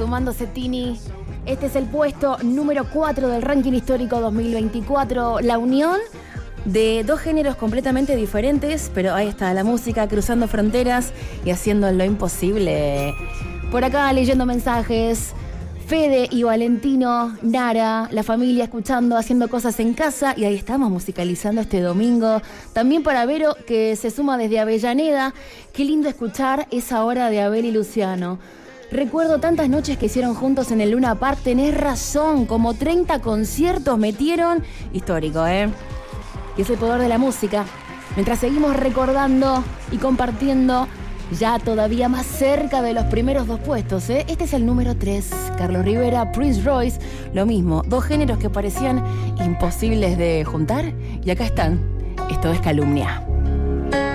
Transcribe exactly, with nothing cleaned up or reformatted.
sumándose Tini. Este es el puesto número cuatro del ranking histórico dos mil veinticuatro. La unión de dos géneros completamente diferentes, pero ahí está la música cruzando fronteras y haciendo lo imposible. Por acá leyendo mensajes, Fede y Valentino, Nara, la familia escuchando, haciendo cosas en casa, y ahí estamos musicalizando este domingo. También para Vero, que se suma desde Avellaneda. Qué lindo escuchar esa hora de Abel y Luciano. Recuerdo tantas noches que hicieron juntos en el Luna Park. Tenés razón, como treinta conciertos metieron. Histórico, ¿eh? Y es el poder de la música. Mientras seguimos recordando y compartiendo, ya todavía más cerca de los primeros dos puestos, ¿eh? Este es el número tres. Carlos Rivera, Prince Royce. Lo mismo, dos géneros que parecían imposibles de juntar. Y acá están. Esto es Calumnia.